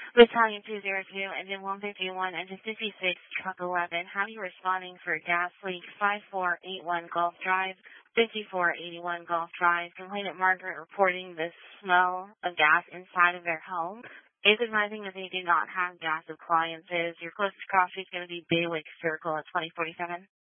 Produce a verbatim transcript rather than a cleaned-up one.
Battalion two zero two, engine one fifty-one, engine fifty-six, truck eleven. How are you responding for gas leak five four eight one Gulf Drive, fifty-four eighty-one Gulf Drive? Complainant Margaret reporting the smell of gas inside of their home. Is advising that they do not have gas appliances. Your closest cross street is going to be Baywick Circle at twenty forty-seven.